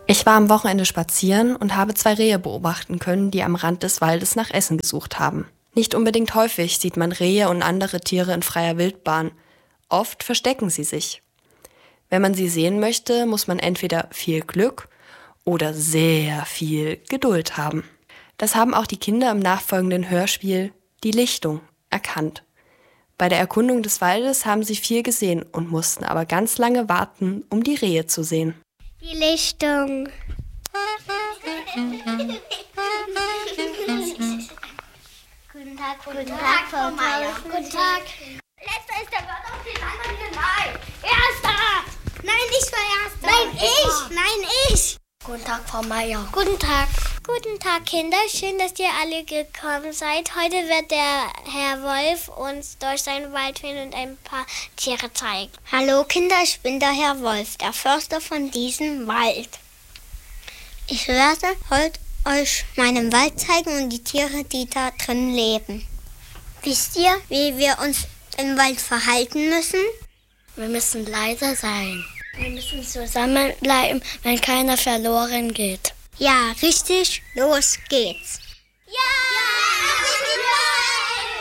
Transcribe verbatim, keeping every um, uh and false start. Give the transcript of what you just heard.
Ich war am Wochenende spazieren und habe zwei Rehe beobachten können, die am Rand des Waldes nach Essen gesucht haben. Nicht unbedingt häufig sieht man Rehe und andere Tiere in freier Wildbahn. Oft verstecken sie sich. Wenn man sie sehen möchte, muss man entweder viel Glück oder sehr viel Geduld haben. Das haben auch die Kinder im nachfolgenden Hörspiel Die Lichtung erkannt. Bei der Erkundung des Waldes haben sie viel gesehen und mussten aber ganz lange warten, um die Rehe zu sehen. Die Lichtung. Guten Tag, guten Tag, Frau Meier. Guten Tag. Letzter ist der Wörter auf den anderen Nein. Erster. Nein, ich war Erster. Nein, ich. Nein, ich. Guten Tag, Frau Meier. Guten Tag. Guten Tag, Kinder. Schön, dass ihr alle gekommen seid. Heute wird der Herr Wolf uns durch seinen Wald führen und ein paar Tiere zeigen. Hallo, Kinder, ich bin der Herr Wolf, der Förster von diesem Wald. Ich werde heute euch meinen Wald zeigen und die Tiere, die da drin leben. Wisst ihr, wie wir uns im Wald verhalten müssen? Wir müssen leise sein. Wir müssen zusammenbleiben, wenn keiner verloren geht. Ja, richtig. Los geht's. Ja! Ja!